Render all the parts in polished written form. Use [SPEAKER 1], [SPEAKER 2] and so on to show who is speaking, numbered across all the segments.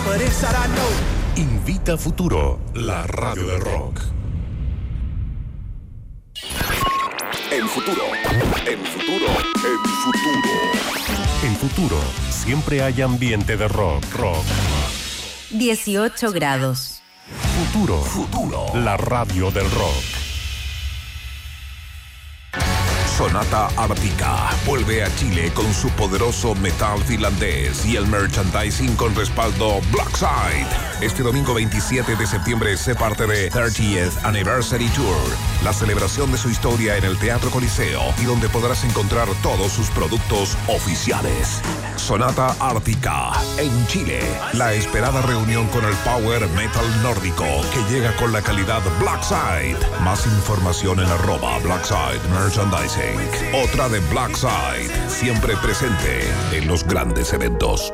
[SPEAKER 1] but inside I know.
[SPEAKER 2] Invita Futuro, la radio del rock.
[SPEAKER 3] En Futuro.
[SPEAKER 2] En Futuro, siempre hay ambiente de rock.
[SPEAKER 4] 18 grados.
[SPEAKER 2] Futuro, la radio del rock.
[SPEAKER 3] Sonata Ártica vuelve a Chile con su poderoso metal finlandés y el merchandising con respaldo Blackside. Este domingo 27 de septiembre sé parte de 30th Anniversary Tour, la celebración de su historia en el Teatro Coliseo y donde podrás encontrar todos sus productos oficiales. Sonata Ártica en Chile, la esperada reunión con el power metal nórdico que llega con la calidad Blackside. Más información en @Blackside Merchandising. Otra de Blackside, siempre presente en los grandes eventos.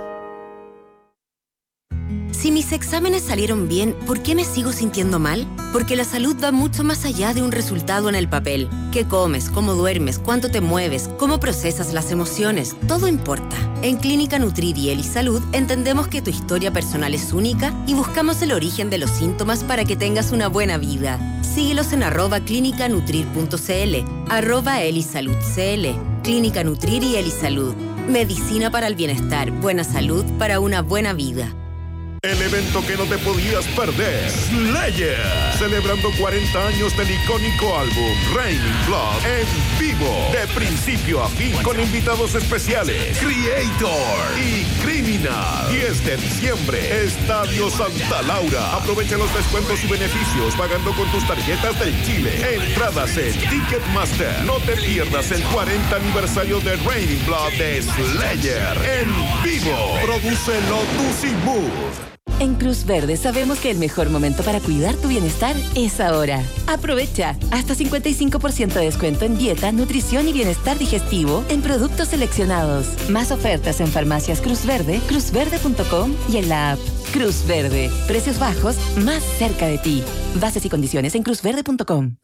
[SPEAKER 4] Si mis exámenes salieron bien, ¿por qué me sigo sintiendo mal? Porque la salud va mucho más allá de un resultado en el papel. ¿Qué comes? ¿Cómo duermes? ¿Cuánto te mueves? ¿Cómo procesas las emociones? Todo importa. En Clínica Nutrir y Elisalud entendemos que tu historia personal es única y buscamos el origen de los síntomas para que tengas una buena vida. Síguelos en @clinicanutrir.cl, @elisaludcl. Clínica Nutrir y Elisalud. Medicina para el bienestar, buena salud para una buena vida.
[SPEAKER 5] El evento que no te podías perder, Slayer, celebrando 40 años del icónico álbum Raining Blood en vivo, de principio a fin, con invitados especiales, Creator y Criminal. 10 de diciembre, Estadio Santa Laura. Aprovecha los descuentos y beneficios pagando con tus tarjetas del Chile. Entradas en Ticketmaster. No te pierdas el 40 aniversario de Raining Blood de Slayer en vivo. Produce Lotus y Mood.
[SPEAKER 6] En Cruz Verde sabemos que el mejor momento para cuidar tu bienestar es ahora. Aprovecha hasta 55% de descuento en dieta, nutrición y bienestar digestivo en productos seleccionados. Más ofertas en farmacias Cruz Verde, cruzverde.com y en la app. Cruz Verde. Precios bajos más cerca de ti. Bases y condiciones en cruzverde.com.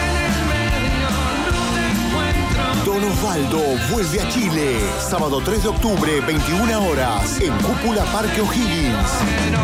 [SPEAKER 7] Don Osvaldo vuelve a Chile. Sábado 3 de octubre, 21 horas, en Cúpula Parque O'Higgins.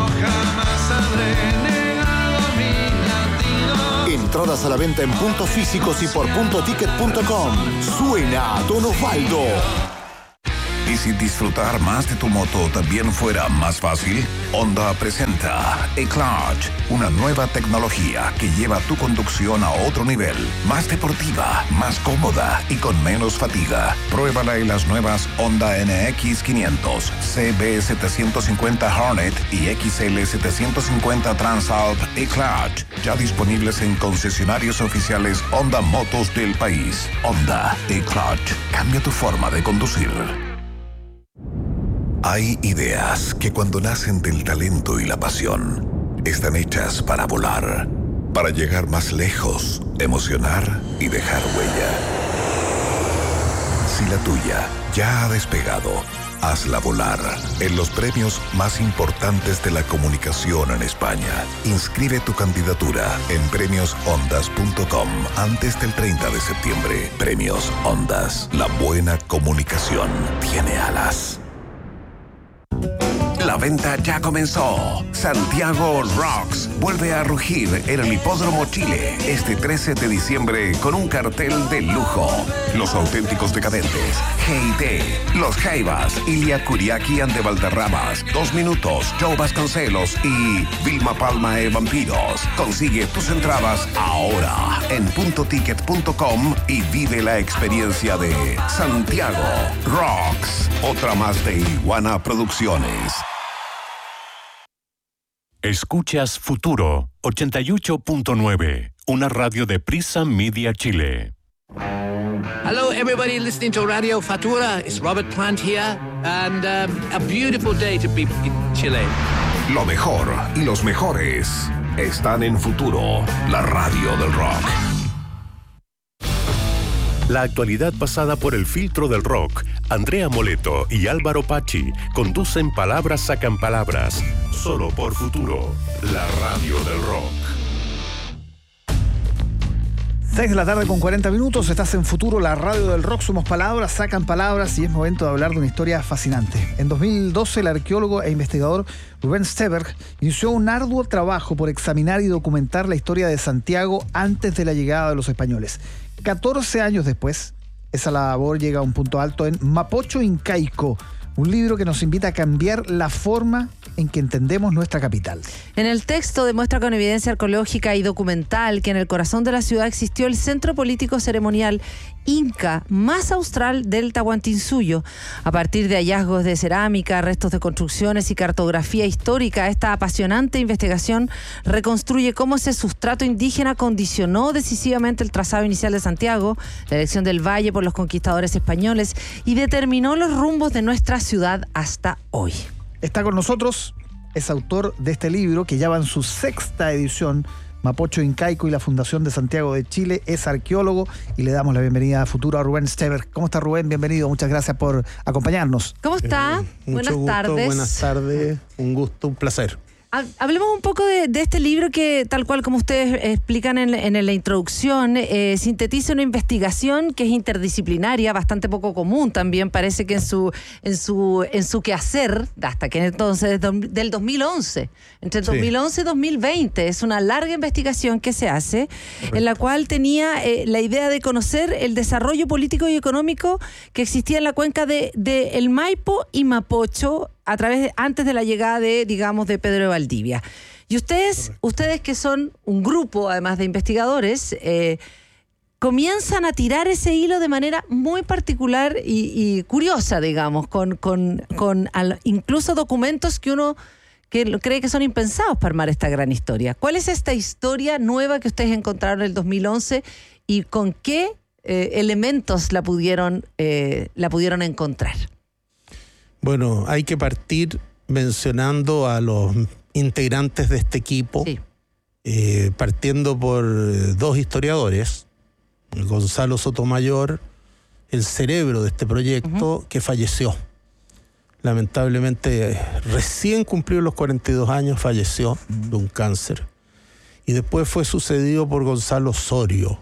[SPEAKER 7] Entradas a la venta en puntos físicos y por puntoticket.com. Suena Don Osvaldo.
[SPEAKER 3] ¿Y si disfrutar más de tu moto también fuera más fácil? Honda presenta eClutch, una nueva tecnología que lleva tu conducción a otro nivel, más deportiva, más cómoda y con menos fatiga. Pruébala en las nuevas Honda NX 500, CB750 Hornet y XL750 Transalp eClutch, ya disponibles en concesionarios oficiales Honda Motos del país. Honda eClutch, cambia tu forma de conducir. Hay ideas que cuando nacen del talento y la pasión, están hechas para volar, para llegar más lejos, emocionar y dejar huella. Si la tuya ya ha despegado, hazla volar en los premios más importantes de la comunicación en España. Inscribe tu candidatura en premiosondas.com antes del 30 de septiembre. Premios Ondas. La buena comunicación tiene alas. La venta ya comenzó. Santiago Rocks vuelve a rugir en el Hipódromo Chile este 13 de diciembre con un cartel de lujo. Los auténticos decadentes, G&T, Los Jaivas, Ilia Kuriaki and de Valderramas, 2 Minutos, Joe Vasconcelos y Vilma Palma de Vampiros. Consigue tus entradas ahora en puntoticket.com y vive la experiencia de Santiago Rocks. Otra más de Iguana Producciones.
[SPEAKER 2] Escuchas Futuro 88.9, una radio de Prisa Media Chile.
[SPEAKER 8] Hello, everybody listening to Radio Futura. It's Robert Plant here, and a beautiful day to be in Chile.
[SPEAKER 3] Lo mejor y los mejores están en Futuro, la radio del rock.
[SPEAKER 2] La actualidad pasada por el filtro del rock. Andrea Moleto y Álvaro Pachi conducen Palabras Sacan Palabras. Solo por Futuro, la radio del rock.
[SPEAKER 1] 6:40 Estás en Futuro, la radio del rock. Somos palabras, sacan palabras y es momento de hablar de una historia fascinante. En 2012, el arqueólogo e investigador Rubén Steberg inició un arduo trabajo por examinar y documentar la historia de Santiago antes de la llegada de los españoles. 14 años después, esa labor llega a un punto alto en Mapocho Incaico, un libro que nos invita a cambiar la forma en que entendemos nuestra capital.
[SPEAKER 9] En el texto demuestra con evidencia arqueológica y documental que en el corazón de la ciudad existió el centro político ceremonial inca más austral del Tahuantinsuyo. A partir de hallazgos de cerámica, restos de construcciones y cartografía histórica, esta apasionante investigación reconstruye cómo ese sustrato indígena condicionó decisivamente el trazado inicial de Santiago, la elección del valle por los conquistadores españoles y determinó los rumbos de nuestra ciudad hasta hoy.
[SPEAKER 1] Está con nosotros, es autor de este libro que ya va en su 6ª edición, Mapocho Incaico y la Fundación de Santiago de Chile. Es arqueólogo y le damos la bienvenida a Futuro a Rubén Steberg. ¿Cómo está, Rubén? Bienvenido, muchas gracias por acompañarnos.
[SPEAKER 9] ¿Cómo está? Buenas tardes.
[SPEAKER 10] Buenas tardes, un gusto, un placer.
[SPEAKER 9] Hablemos un poco de este libro que, tal cual como ustedes explican en la introducción, sintetiza una investigación que es interdisciplinaria, bastante poco común también, parece que en su quehacer, hasta que entonces, del 2011, entre 2011 y 2020, es una larga investigación que se hace, en la cual tenía la idea de conocer el desarrollo político y económico que existía en la cuenca de el Maipo y Mapocho, antes de la llegada de Pedro de Valdivia. Y ustedes que son un grupo, además de investigadores, comienzan a tirar ese hilo de manera muy particular y curiosa, digamos, con incluso documentos que uno cree que son impensados para armar esta gran historia. ¿Cuál es esta historia nueva que ustedes encontraron en el 2011 y con qué elementos la pudieron encontrar?
[SPEAKER 10] Bueno, hay que partir mencionando a los integrantes de este equipo, sí. Partiendo por dos historiadores, Gonzalo Sotomayor, el cerebro de este proyecto, que falleció. Lamentablemente, recién cumplió los 42 años, falleció de un cáncer. Y después fue sucedido por Gonzalo Osorio.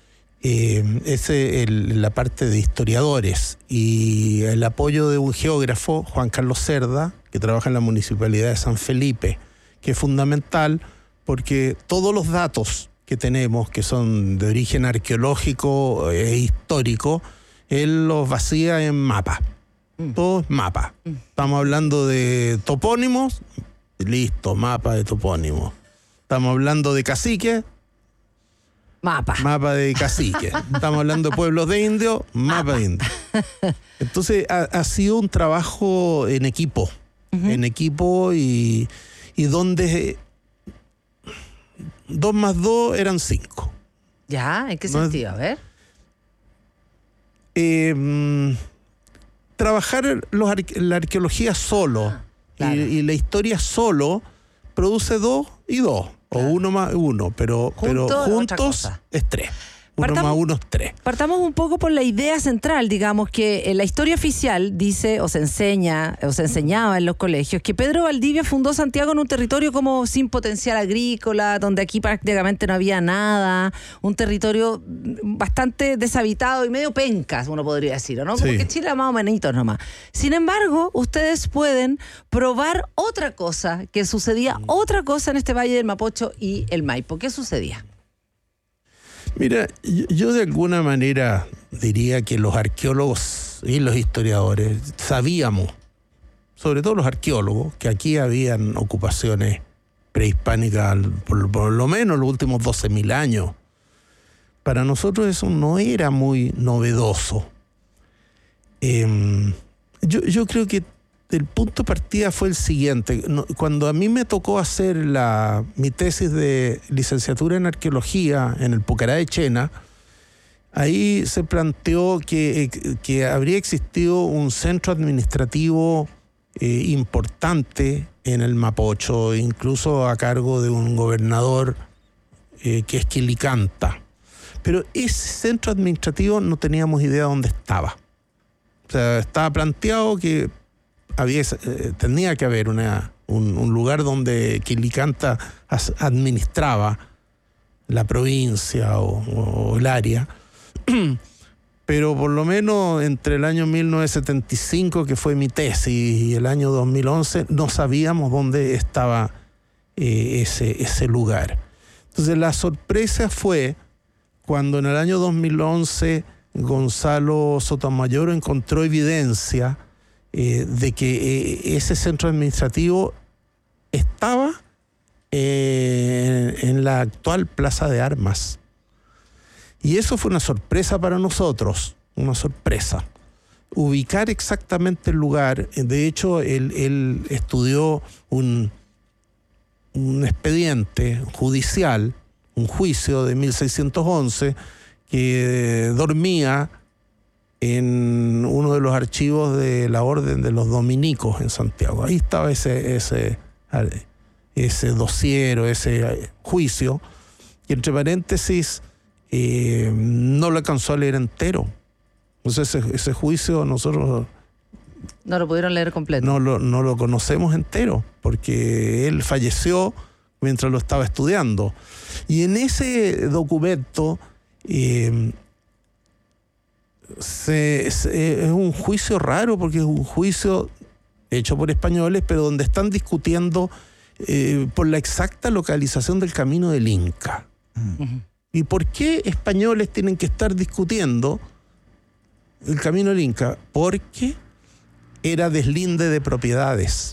[SPEAKER 10] La parte de historiadores y el apoyo de un geógrafo, Juan Carlos Cerda, que trabaja en la Municipalidad de San Felipe, que es fundamental porque todos los datos que tenemos, que son de origen arqueológico e histórico, él los vacía en mapa. Todo es mapa. Estamos hablando de topónimos, listo, mapa de topónimos. Estamos hablando de caciques, Mapa de cacique. Estamos hablando de pueblos de indios, mapa de indios. Entonces ha sido un trabajo en equipo. En equipo y donde 2 más 2 eran 5.
[SPEAKER 9] ¿Ya? ¿En qué sentido? A ver.
[SPEAKER 10] Trabajar la arqueología solo y la historia solo produce 2 y 2. O 1 más 1, pero juntos es 3. 1 más 1 es 3.
[SPEAKER 9] Partamos un poco por la idea central, digamos, que la historia oficial dice, o se enseñaba en los colegios, que Pedro Valdivia fundó Santiago en un territorio como sin potencial agrícola, donde aquí prácticamente no había nada, un territorio bastante deshabitado y medio pencas, uno podría decir, ¿no? Como que Chile era más o menos nomás. Sin embargo, ustedes pueden probar otra cosa, que sucedía otra cosa en este Valle del Mapocho y el Maipo. ¿Qué sucedía?
[SPEAKER 10] Mira, yo de alguna manera diría que los arqueólogos y los historiadores sabíamos, sobre todo los arqueólogos, que aquí habían ocupaciones prehispánicas por lo menos los últimos 12.000 años. Para nosotros eso no era muy novedoso. Yo creo que el punto de partida fue el siguiente. Cuando a mí me tocó hacer mi tesis de licenciatura en arqueología en el Pucará de Chena, ahí se planteó que habría existido un centro administrativo importante en el Mapocho, incluso a cargo de un gobernador que es Quilicanta. Pero ese centro administrativo no teníamos idea dónde estaba. O sea, estaba planteado que tenía que haber un lugar donde Quilicanta administraba la provincia o el área. Pero por lo menos entre el año 1975, que fue mi tesis, y el año 2011, no sabíamos dónde estaba ese lugar. Entonces la sorpresa fue cuando en el año 2011 Gonzalo Sotomayor encontró evidencia de que ese centro administrativo estaba en la actual Plaza de Armas. Y eso fue una sorpresa para nosotros, una sorpresa. Ubicar exactamente el lugar. De hecho, él estudió un expediente judicial, un juicio de 1611, que dormía en uno de los archivos de la Orden de los Dominicos en Santiago. Ahí estaba ese dossier o ese juicio, y entre paréntesis, no lo alcanzó a leer entero. Entonces ese juicio nosotros
[SPEAKER 9] no lo pudieron leer completo.
[SPEAKER 10] No lo conocemos entero, porque él falleció mientras lo estaba estudiando. Y en ese documento es un juicio raro, porque es un juicio hecho por españoles, pero donde están discutiendo por la exacta localización del Camino del Inca. Uh-huh. ¿Y por qué españoles tienen que estar discutiendo el Camino del Inca? Porque era deslinde de propiedades.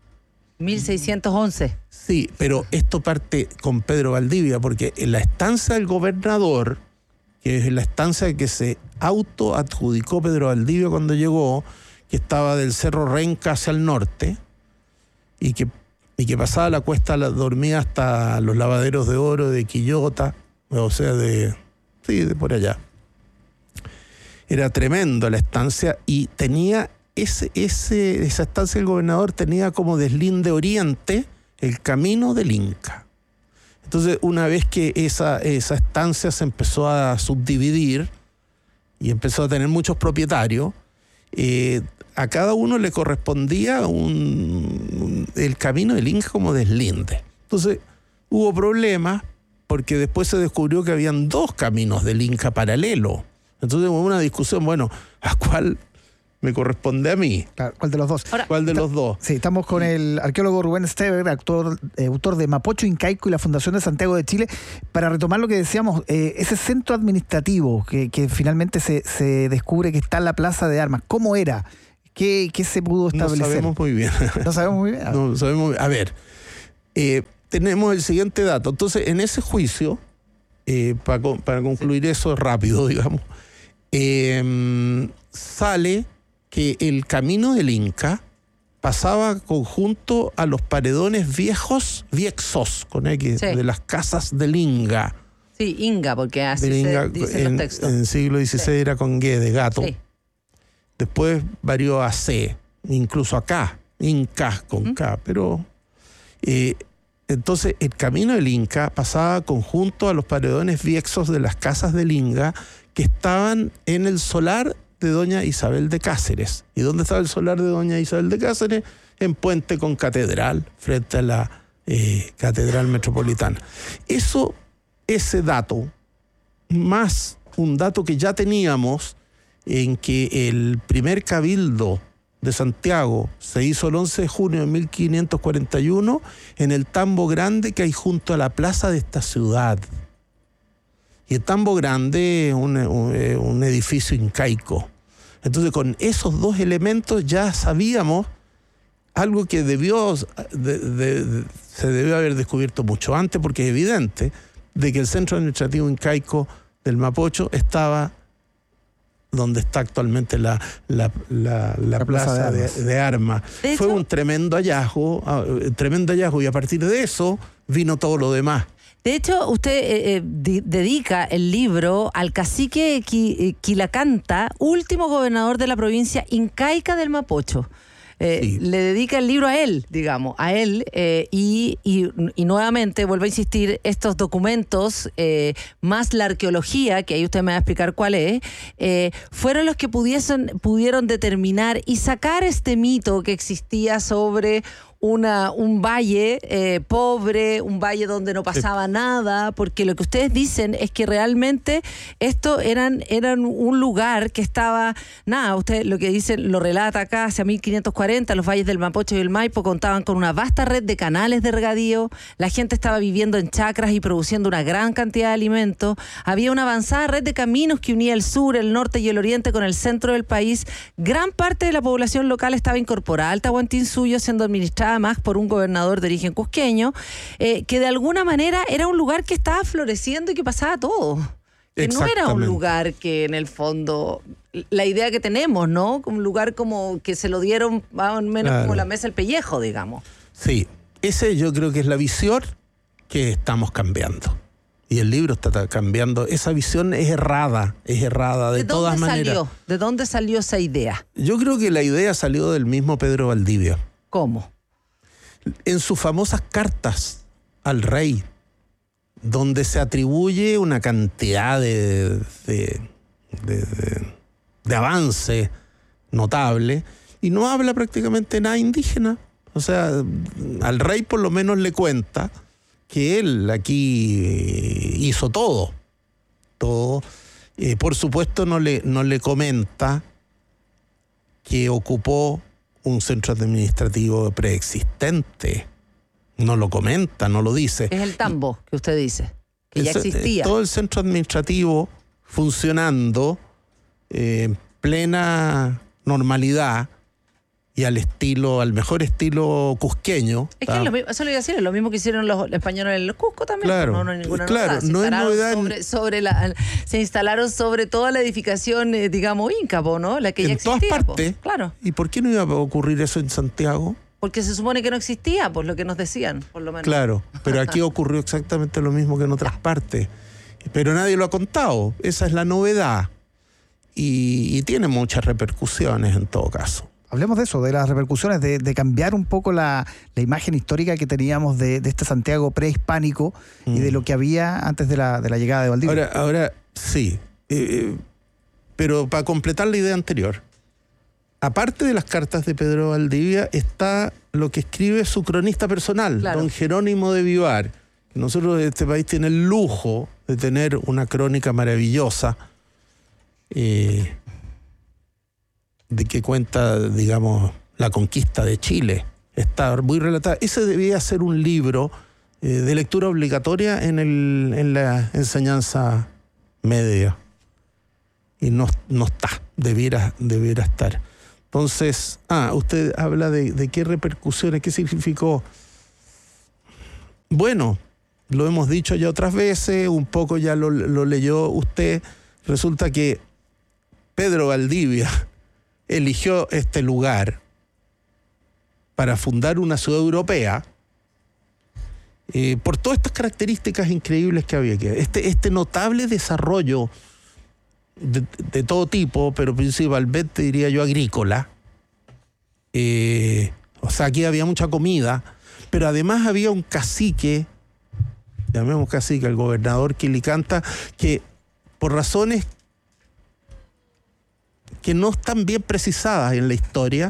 [SPEAKER 9] 1611.
[SPEAKER 10] Sí, pero esto parte con Pedro Valdivia, porque en la estancia del gobernador, que es la estancia que se autoadjudicó Pedro Valdivia cuando llegó, que estaba del Cerro Renca hacia el norte, y que pasaba la Cuesta Dormida hasta los Lavaderos de Oro de Quillota, o sea, de por allá. Era tremendo la estancia, y tenía esa estancia del gobernador tenía como deslinde oriente el Camino del Inca. Entonces, una vez que esa estancia se empezó a subdividir y empezó a tener muchos propietarios, a cada uno le correspondía el Camino del Inca como deslinde. Entonces, hubo problemas, porque después se descubrió que habían 2 caminos del Inca paralelo. Entonces hubo una discusión, bueno, ¿a cuál me corresponde a mí?
[SPEAKER 1] Claro, ¿cuál de los dos?
[SPEAKER 10] Ahora, ¿cuál de los dos?
[SPEAKER 1] Sí, estamos con el arqueólogo Rubén Steber, autor de Mapocho Incaico y la Fundación de Santiago de Chile, para retomar lo que decíamos, ese centro administrativo que finalmente se descubre que está en la Plaza de Armas. ¿Cómo era? ¿Qué se pudo establecer?
[SPEAKER 10] No sabemos muy bien.
[SPEAKER 1] ¿No sabemos muy bien?
[SPEAKER 10] No sabemos muy bien. A ver, tenemos el siguiente dato. Entonces, en ese juicio, para concluir eso rápido, digamos, sale que el Camino del Inca pasaba conjunto a los paredones viexos, con X, sí, de las casas del Inga.
[SPEAKER 9] Sí, Inga, porque así se dicen los textos.
[SPEAKER 10] En el siglo XVI sí, era con G de gato.
[SPEAKER 9] Sí.
[SPEAKER 10] Después varió a C, incluso acá, Inca con K, pero... entonces el Camino del Inca pasaba conjunto a los paredones viexos de las casas del Inga, que estaban en el solar de doña Isabel de Cáceres. ¿Y dónde estaba el solar de doña Isabel de Cáceres? En Puente con Catedral, frente a la Catedral Metropolitana. Ese dato, más un dato que ya teníamos, en que el primer cabildo de Santiago se hizo el 11 de junio de 1541 en el Tambo Grande que hay junto a la plaza de esta ciudad. Y el Tambo Grande es un edificio incaico. Entonces, con esos 2 elementos ya sabíamos algo que se debió haber descubierto mucho antes, porque es evidente de que el centro administrativo incaico del Mapocho estaba donde está actualmente la plaza de Armas. Fue un tremendo hallazgo, y a partir de eso vino todo lo demás.
[SPEAKER 9] De hecho, usted dedica el libro al cacique Quilacanta, último gobernador de la provincia incaica del Mapocho. Sí. Le dedica el libro a él, digamos, y nuevamente, vuelvo a insistir, estos documentos, más la arqueología, que ahí usted me va a explicar cuál es, fueron los que pudieron determinar y sacar este mito que existía sobre un valle pobre, un valle donde no pasaba nada, porque lo que ustedes dicen es que realmente esto eran un lugar que estaba, usted lo que dicen, lo relata acá, hacia 1540, los valles del Mapocho y el Maipo contaban con una vasta red de canales de regadío, la gente estaba viviendo en chacras y produciendo una gran cantidad de alimentos, había una avanzada red de caminos que unía el sur, el norte y el oriente con el centro del país, gran parte de la población local estaba incorporada al Tahuantinsuyo, siendo administrada más por un gobernador de origen cusqueño, que de alguna manera era un lugar que estaba floreciendo y que pasaba todo. Que no era un lugar que en el fondo, la idea que tenemos, ¿no? Un lugar como que se lo dieron más o menos como la mesa al pellejo, digamos.
[SPEAKER 10] Sí, ese yo creo que es la visión que estamos cambiando. Y el libro está cambiando. Esa visión es errada de todas maneras.
[SPEAKER 9] ¿De dónde salió esa idea?
[SPEAKER 10] Yo creo que la idea salió del mismo Pedro Valdivia.
[SPEAKER 9] ¿Cómo?
[SPEAKER 10] En sus famosas cartas al rey, donde se atribuye una cantidad de avance notable, y no habla prácticamente nada indígena. O sea, al rey por lo menos le cuenta que él aquí hizo todo. Por supuesto no le comenta que ocupó un centro administrativo preexistente. No lo comenta, no lo dice.
[SPEAKER 9] Es el tambo que usted dice, que ya existía.
[SPEAKER 10] Todo el centro administrativo funcionando en plena normalidad y al mejor estilo cusqueño.
[SPEAKER 9] Es que es lo mismo, eso lo iba a decir, es lo mismo que hicieron los españoles en el Cusco también.
[SPEAKER 10] Claro,
[SPEAKER 9] no hay ninguna
[SPEAKER 10] claro,
[SPEAKER 9] novedad.
[SPEAKER 10] no es novedad.
[SPEAKER 9] Se instalaron sobre toda la edificación, digamos, inca, ¿no? La que ya existía.
[SPEAKER 10] En todas partes.
[SPEAKER 9] Claro.
[SPEAKER 10] ¿Y por qué no iba a ocurrir eso en Santiago?
[SPEAKER 9] Porque se supone que no existía, pues lo que nos decían, por lo menos.
[SPEAKER 10] Claro, pero aquí ocurrió exactamente lo mismo que en otras partes. Pero nadie lo ha contado. Esa es la novedad. Y tiene muchas repercusiones en todo caso.
[SPEAKER 1] Hablemos de eso, de las repercusiones, de cambiar un poco la imagen histórica que teníamos de este Santiago prehispánico y de lo que había antes de la llegada de Valdivia.
[SPEAKER 10] Ahora sí, pero para completar la idea anterior, aparte de las cartas de Pedro Valdivia, está lo que escribe su cronista personal, don Jerónimo de Vivar. Nosotros en este país tiene el lujo de tener una crónica maravillosa, de que cuenta, digamos, la conquista de Chile. Está muy relatada. Ese debía ser un libro de lectura obligatoria en la enseñanza media. Y no está, debiera estar. Entonces, usted habla de qué repercusiones, qué significó. Bueno, lo hemos dicho ya otras veces, un poco ya lo leyó usted. Resulta que Pedro Valdivia eligió este lugar para fundar una ciudad europea por todas estas características increíbles que había aquí. Este notable desarrollo de todo tipo, pero principalmente diría yo agrícola. O sea, aquí había mucha comida, pero además había un cacique, llamemos cacique, el gobernador Quilicanta, que por razones que no están bien precisadas en la historia,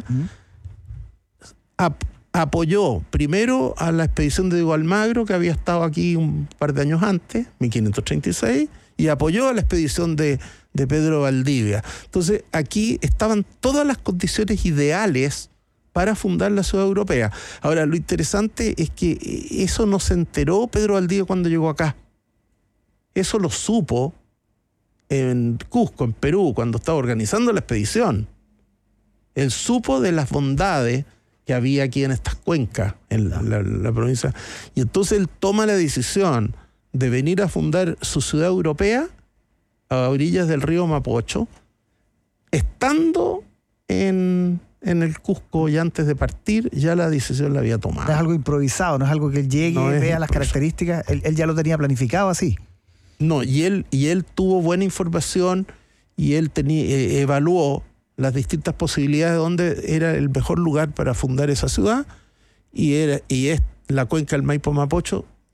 [SPEAKER 10] apoyó primero a la expedición de Diego Almagro, que había estado aquí un par de años antes, 1536, y apoyó a la expedición de Pedro Valdivia. Entonces, aquí estaban todas las condiciones ideales para fundar la ciudad europea. Ahora, lo interesante es que eso no se enteró Pedro Valdivia cuando llegó acá. Eso lo supo en Cusco, en Perú, cuando estaba organizando la expedición. Él supo de las bondades que había aquí en estas cuencas, en la provincia. Y entonces él toma la decisión de venir a fundar su ciudad europea a orillas del río Mapocho, estando en el Cusco, y antes de partir ya la decisión la había tomado.
[SPEAKER 1] No es algo improvisado, no es algo que él llegue y vea las características. Él ya lo tenía planificado así.
[SPEAKER 10] No, y él tuvo buena información y él evaluó las distintas posibilidades de dónde era el mejor lugar para fundar esa ciudad, y es la cuenca del Maipo Mapocho,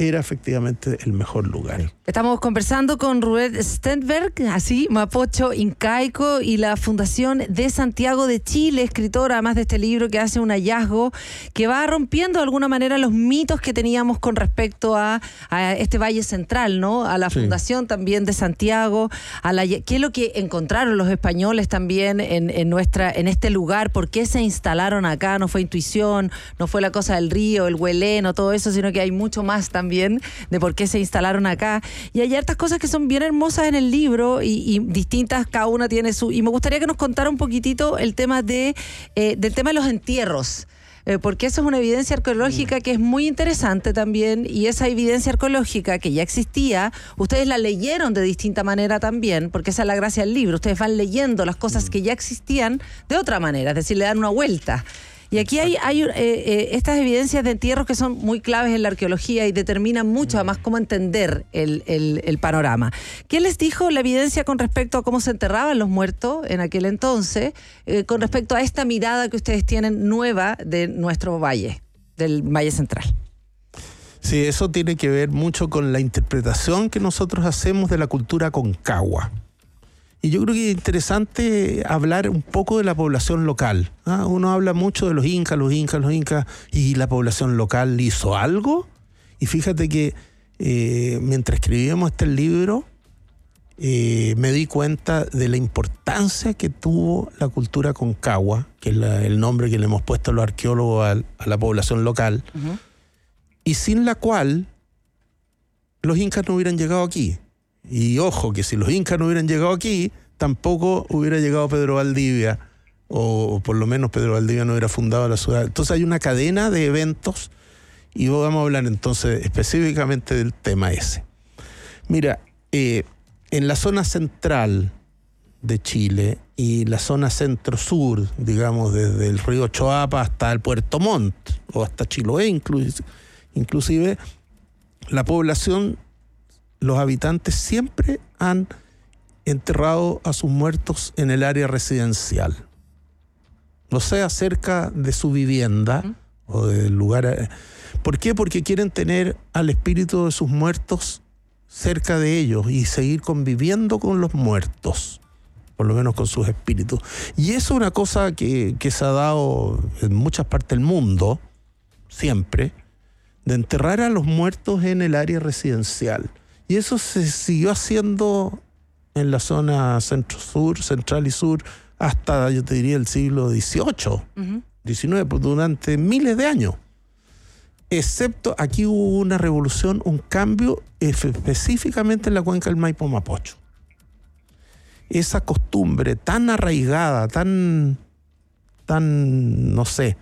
[SPEAKER 10] era efectivamente el mejor lugar.
[SPEAKER 9] Estamos conversando con Rubén Stenberg, así, mapocho incaico, y la Fundación de Santiago de Chile, escritor además de este libro que hace un hallazgo que va rompiendo de alguna manera los mitos que teníamos con respecto a este Valle Central, ¿no? A la Fundación también de Santiago, qué es lo que encontraron los españoles también en este lugar, por qué se instalaron acá, no fue intuición, no fue la cosa del río, el hueleno, todo eso, sino que hay mucho más también de por qué se instalaron acá. Y hay hartas cosas que son bien hermosas en el libro y distintas, cada una tiene su... Y me gustaría que nos contara un poquitito el tema del tema de los entierros. Porque eso es una evidencia arqueológica que es muy interesante también, y esa evidencia arqueológica que ya existía, ustedes la leyeron de distinta manera también, porque esa es la gracia del libro, ustedes van leyendo las cosas que ya existían de otra manera, es decir, le dan una vuelta. Y aquí hay estas evidencias de entierros que son muy claves en la arqueología y determinan mucho además cómo entender el panorama. ¿Qué les dijo la evidencia con respecto a cómo se enterraban los muertos en aquel entonces, con respecto a esta mirada que ustedes tienen nueva de nuestro valle, del Valle Central?
[SPEAKER 10] Sí, eso tiene que ver mucho con la interpretación que nosotros hacemos de la cultura concagua. Y yo creo que es interesante hablar un poco de la población local. Uno habla mucho de los incas, y la población local hizo algo. Y fíjate que mientras escribíamos este libro, me di cuenta de la importancia que tuvo la cultura concagua, que es el nombre que le hemos puesto los arqueólogos a la población local, y sin la cual los incas no hubieran llegado aquí. Y ojo, que si los incas no hubieran llegado aquí, tampoco hubiera llegado Pedro Valdivia, o por lo menos Pedro Valdivia no hubiera fundado la ciudad. Entonces hay una cadena de eventos, y vamos a hablar entonces específicamente del tema ese. Mira, en la zona central de Chile y la zona centro-sur, digamos desde el río Choapa hasta el Puerto Montt, o hasta Chiloé inclusive, la población... Los habitantes siempre han enterrado a sus muertos en el área residencial. O sea, cerca de su vivienda o del lugar. ¿Por qué? Porque quieren tener al espíritu de sus muertos cerca de ellos y seguir conviviendo con los muertos, por lo menos con sus espíritus. Y eso es una cosa que se ha dado en muchas partes del mundo, siempre, de enterrar a los muertos en el área residencial. Y eso se siguió haciendo en la zona centro-sur, central y sur, hasta, yo te diría, el siglo XVIII, XIX, durante miles de años. Excepto aquí hubo una revolución, un cambio específicamente en la cuenca del Maipo Mapocho. Esa costumbre tan arraigada, tan no sé,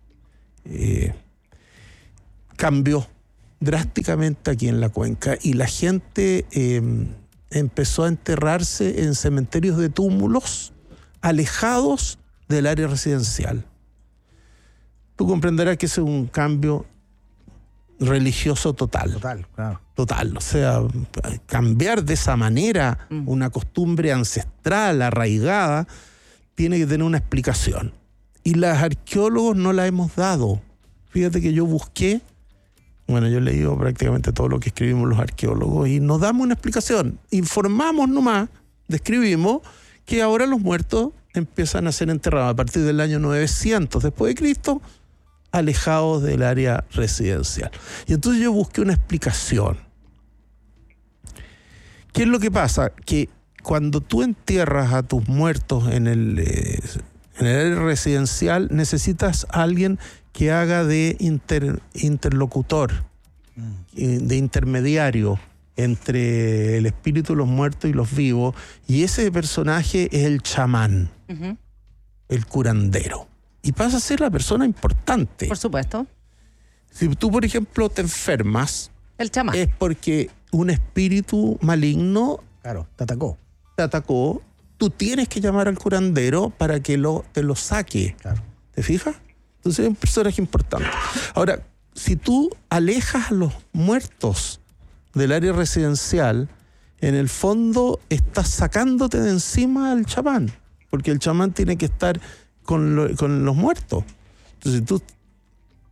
[SPEAKER 10] cambió drásticamente aquí en la cuenca, y la gente empezó a enterrarse en cementerios de túmulos alejados del área residencial. Tú comprenderás que ese es un cambio religioso total.
[SPEAKER 1] Total, claro.
[SPEAKER 10] Total, o sea, cambiar de esa manera una costumbre ancestral, arraigada, tiene que tener una explicación. Y los arqueólogos no la hemos dado. Fíjate que yo busqué, bueno, yo he leído prácticamente todo lo que escribimos los arqueólogos y nos damos una explicación. Informamos nomás, describimos que ahora los muertos empiezan a ser enterrados a partir del año 900 después de Cristo, alejados del área residencial. Y entonces yo busqué una explicación. ¿Qué es lo que pasa? Que cuando tú entierras a tus muertos en el área residencial, necesitas a alguien que haga de interlocutor, de intermediario entre el espíritu de los muertos y los vivos, y ese personaje es el chamán, el curandero, y pasa a ser la persona importante.
[SPEAKER 9] Por supuesto.
[SPEAKER 10] Si tú, por ejemplo, te enfermas,
[SPEAKER 9] el chamán,
[SPEAKER 10] es porque un espíritu maligno,
[SPEAKER 1] claro, te atacó,
[SPEAKER 10] tú tienes que llamar al curandero para que te lo saque.
[SPEAKER 1] Claro.
[SPEAKER 10] ¿Te fijas? Entonces es un personaje importante. Ahora, si tú alejas a los muertos del área residencial, en el fondo estás sacándote de encima al chamán, porque el chamán tiene que estar con los muertos. Entonces tú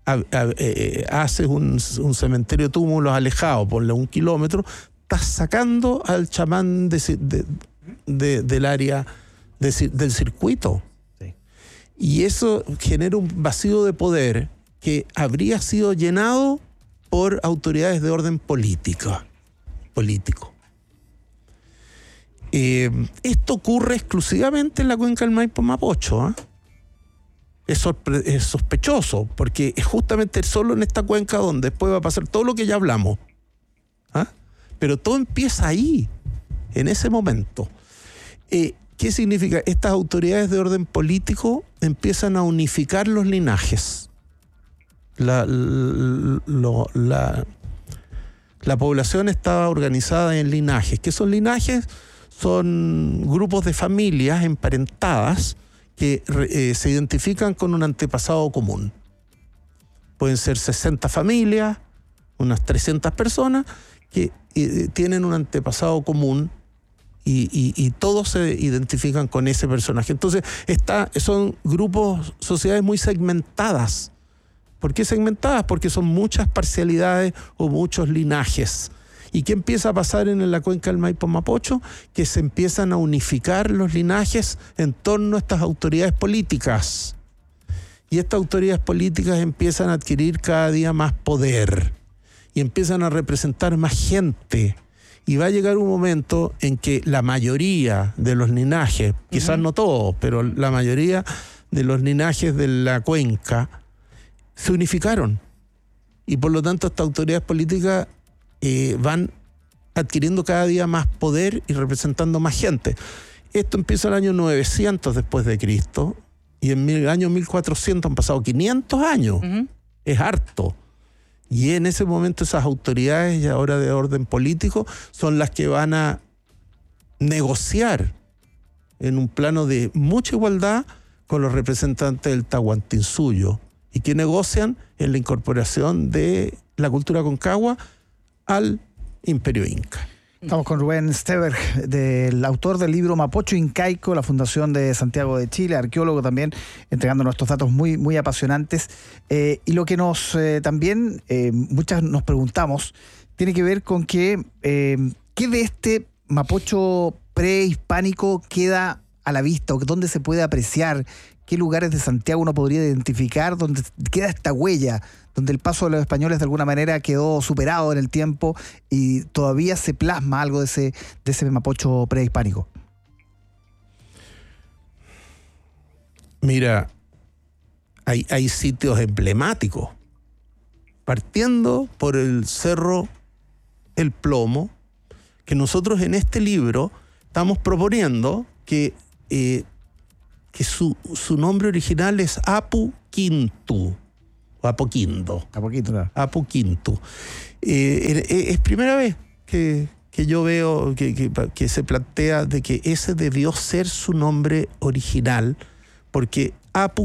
[SPEAKER 10] haces un cementerio de túmulos alejado, ponle 1 kilómetro, estás sacando al chamán del área del circuito. Sí. Y eso genera un vacío de poder que habría sido llenado por autoridades de orden político. Esto ocurre exclusivamente en la cuenca del Maipo-Mapocho, ¿eh? Es sospechoso, porque es justamente solo en esta cuenca donde después va a pasar todo lo que ya hablamos. ¿Ah? Pero todo empieza ahí, en ese momento. ¿Qué significa? Estas autoridades de orden político empiezan a unificar los linajes. La población estaba organizada en linajes. ¿Qué son linajes? Son grupos de familias emparentadas que se identifican con un antepasado común. Pueden ser 60 familias, unas 300 personas que tienen un antepasado común y todos se identifican con ese personaje. Entonces son grupos, sociedades muy segmentadas. ¿Por qué segmentadas? Porque son muchas parcialidades o muchos linajes. ¿Y qué empieza a pasar en la cuenca del Maipo-Mapocho? Que se empiezan a unificar los linajes en torno a estas autoridades políticas. Y estas autoridades políticas empiezan a adquirir cada día más poder y empiezan a representar más gente. Y va a llegar un momento en que la mayoría de los linajes, quizás no todos, pero la mayoría de los linajes de la cuenca se unificaron. Y por lo tanto estas autoridades políticas van adquiriendo cada día más poder y representando más gente. Esto empieza en el año 900 después de Cristo y en el año 1400 han pasado 500 años. Es harto. Y en ese momento esas autoridades, ya ahora de orden político, son las que van a negociar en un plano de mucha igualdad con los representantes del Tahuantinsuyo y que negocian en la incorporación de la cultura concagua al Imperio Inca.
[SPEAKER 1] Estamos con Rubén Steberg, del autor del libro Mapocho Incaico, la Fundación de Santiago de Chile, arqueólogo también, entregándonos estos datos muy, muy apasionantes. Y lo que también muchas nos preguntamos tiene que ver con que ¿qué de este Mapocho prehispánico queda a la vista o dónde se puede apreciar? ¿Qué lugares de Santiago uno podría identificar donde queda esta huella, donde el paso de los españoles de alguna manera quedó superado en el tiempo y todavía se plasma algo de ese Mapocho prehispánico?
[SPEAKER 10] Mira, hay sitios emblemáticos, partiendo por el Cerro El Plomo, que nosotros en este libro estamos proponiendo que su nombre original es Apuquintu, o Apoquindo. Apuquintu. Es primera vez que yo veo que se plantea de que ese debió ser su nombre original, porque Apu